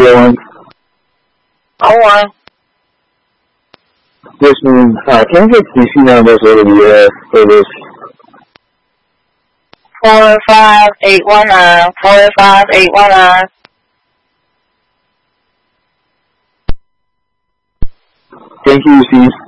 301. Hold on. Yes, ma'am. Can I get DC numbers over the for this? 45819. 45819. Thank you, Steve.